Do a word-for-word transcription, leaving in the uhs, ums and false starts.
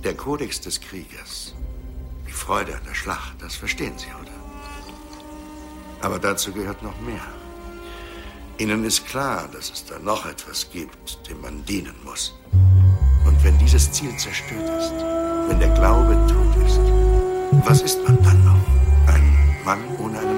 Der Kodex des Kriegers. Die Freude an der Schlacht, das verstehen Sie, oder? Aber dazu gehört noch mehr. Ihnen ist klar, dass es da noch etwas gibt, dem man dienen muss. Und wenn dieses Ziel zerstört ist, wenn der Glaube tot ist, was ist man dann noch? Ein Mann ohne eine